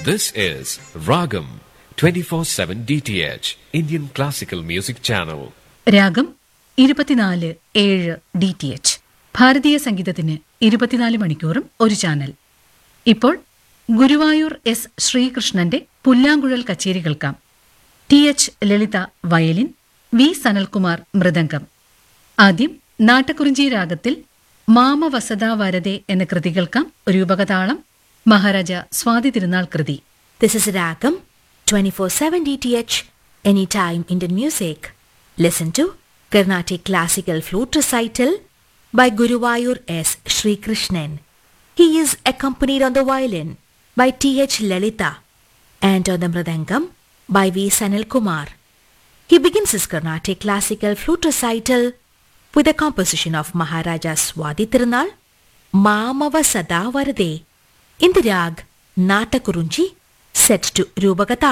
This is Ragam 24/7 DTH Indian Classical Music Channel. രാഗം 24/7 DTH ഭാരതീയ സംഗീതത്തിന് 24 മണിക്കൂറും ഒരു ചാനൽ. ഇപ്പോൾ ഗുരുവായൂർ എസ് ശ്രീകൃഷ്ണന്റെ പുല്ലാങ്കുഴൽ കച്ചേരി കേൾക്കാം. TH ലളിത വയലിൻ, വി സനൽകുമാർ മൃദംഗം. ആദ്യം നാട്ടക്കുറിഞ്ചി രാഗത്തിൽ മാമവസദാ വരദേ എന്ന കൃതി കേൾക്കാം. രൂപകതാളം മഹാരാജ സ്വാതി തിരുനാൾ കൃതി. This is Ragam 24/7 DTH Anytime Indian Music. Listen to Carnatic Classical Flute Recital by Guruvayur S. Sri Krishnan. He is accompanied on the violin by TH Lalita and on the mridangam by V Sanil Kumar. He begins his Carnatic Classical Flute Recital with a composition of Maharaja Swati Tirunal, Mamava Sada Varade, in the rag Natakurunji, set to Rubagata.